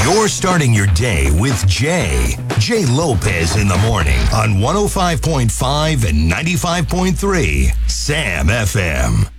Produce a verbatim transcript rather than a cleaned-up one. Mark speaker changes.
Speaker 1: You're starting your day with Jay. Jay Lopez in the morning on one oh five point five and ninety-five point three Sam F M.